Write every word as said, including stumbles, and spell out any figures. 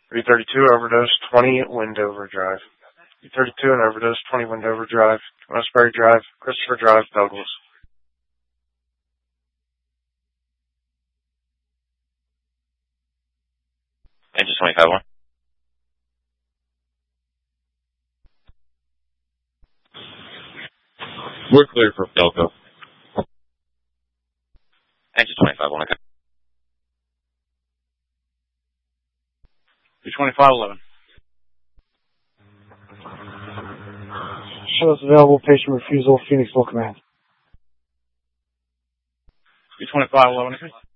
three thirty-two, overdose, twenty, Wendover Drive. three thirty-two and overdose, twenty, Wendover Drive, Westbury Drive, Christopher Drive, Douglas. Engine twenty-five one. We're clear for Delco. Engine twenty-five one, okay. twenty-five eleven. Shows available, patient refusal, Phoenix Full Command. twenty-five eleven, okay.